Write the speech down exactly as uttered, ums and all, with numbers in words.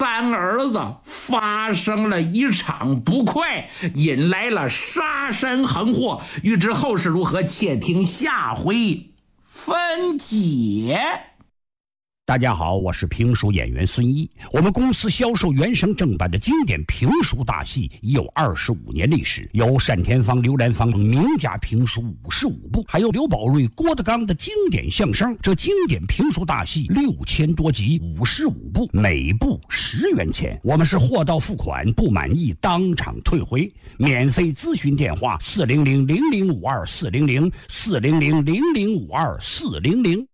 三儿子发生了一场不快，引来了杀身横祸。欲知后事如何，且听下回分解。 大家好，我是评书演员孙一。我们公司销售原声正版的经典评书大戏已有二十五年历史，有单田芳、刘兰芳等名家评书五十五部，还有刘宝瑞、郭德纲的经典相声。这经典评书大戏六千多集，五十五部，每部十元钱。我们是货到付款，不满意当场退回。免费咨询电话：四零零零零五二四零零四零零零零五二四零零。